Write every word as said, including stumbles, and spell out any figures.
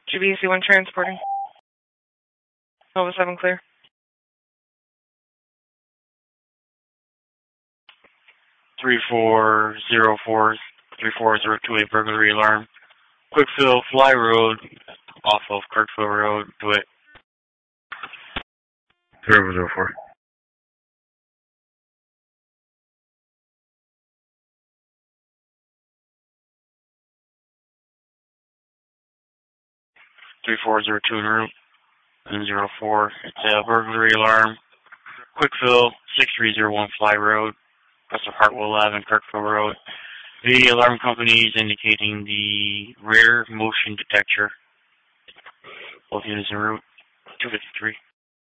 G B C one transporting. Nova seven clear. three four zero four, three four zero two eight burglary alarm. Quickfill, Fly Road, off of Kirkville Road, do it. zero zero four. three four zero two en route, and zero four. It's a burglary alarm. Quickfill, six three zero one Fly Road, west of Hartwell Ave and Kirkville Road. The alarm company is indicating the rear motion detector. Both units en route, two fifty-three.